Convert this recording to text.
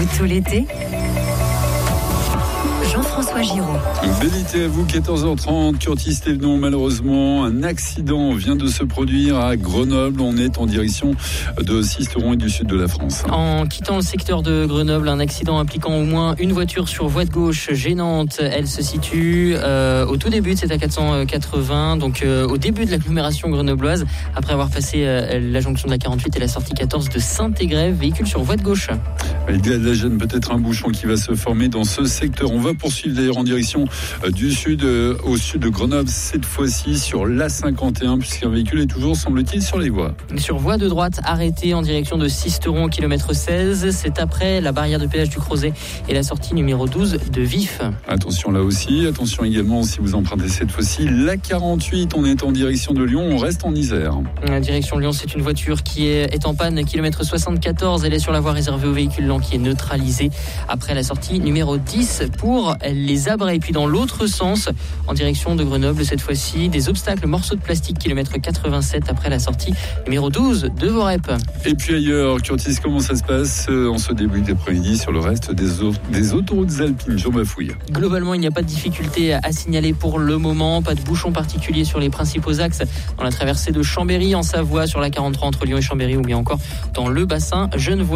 vous tout l'été. Jean-François Giraud. Bel été à vous, 14h30. Curtis Thévenon, malheureusement, un accident vient de se produire à Grenoble. On est en direction de Sisteron et du sud de la France. En quittant le secteur de Grenoble, un accident impliquant au moins une voiture sur voie de gauche gênante. Elle se situe au tout début de cette A480, donc au début de l'agglomération grenobloise, après avoir passé la jonction de la 48 et la sortie 14 de Saint-Égrève, véhicule sur voie de gauche. Il y a de la gêne, peut-être un bouchon qui va se former dans ce secteur. On va poursuivre d'ailleurs en direction du sud, au sud de Grenoble, cette fois-ci sur l'A51, puisqu'un véhicule est toujours, semble-t-il, sur les voies. Sur voie de droite, arrêté en direction de Sisteron, kilomètre 16. C'est après la barrière de péage du Crozet et la sortie numéro 12 de Vif. Attention là aussi, attention également si vous empruntez cette fois-ci l'A48, on est en direction de Lyon, on reste en Isère. Direction Lyon, c'est une voiture qui est en panne, kilomètre 74. Elle est sur la voie réservée aux véhicules lents qui est neutralisée après la sortie numéro 10 pour les Abrets. Et puis dans l'autre sens, en direction de Grenoble, cette fois-ci, des obstacles, morceaux de plastique, kilomètre 87 après la sortie numéro 12 de Vorep. Et puis ailleurs, Curtis, comment ça se passe en ce début d'après-midi sur le reste des autoroutes alpines? Jean Bafouille. Globalement, il n'y a pas de difficulté à signaler pour le moment, pas de bouchon particulier sur les principaux axes dans la traversée de Chambéry en Savoie, sur la 43 entre Lyon et Chambéry, ou bien encore dans le bassin Genevois.